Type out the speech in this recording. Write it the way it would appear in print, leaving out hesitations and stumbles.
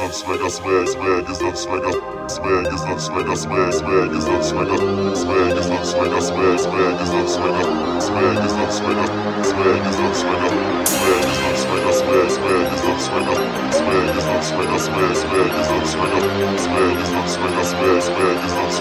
not swagger, swag is not swagger, swag is not swagger, swag is not swagger, swag is not swagger, swag is not swagger, swag is not swagger, swag is not swagger, swag is not swagger, swag is not swagger, swag is not swagger, swag is not swagger, swag is not swagger, swag is not